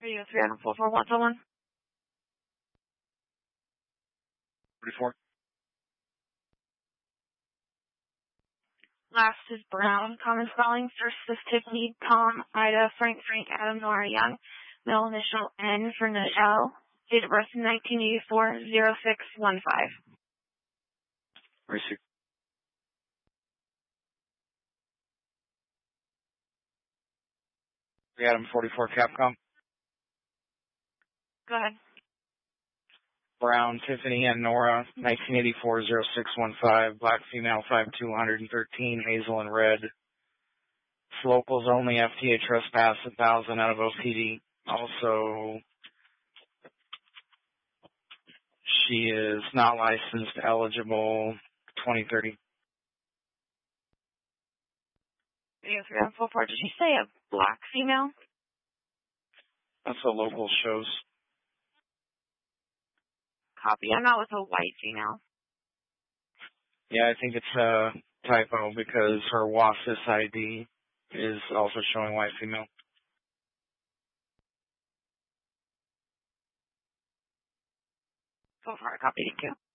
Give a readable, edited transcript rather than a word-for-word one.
Radio 344, what's on one? 34. Last is Brown. Common spelling. First is Tiffany, Tom, Ida, Frank, Adam, Nora, Young. Middle initial N for Nichelle. Date of birth 1984, 0615. Receive. Adam 44 Capcom. Go ahead. Brown, Tiffany, and Nora, 1984, 0615. Black female, 5'2", 113. Hazel and red. Locals only. FTA trespass, 1,000 out of OPD. Also, she is not licensed, eligible, 2030. Radio 344, did you say a black female? That's what local shows. Copy. I'm not with a white female. Yeah, I think it's a typo because her WASIS ID is also showing white female. So far, copy. Thank you.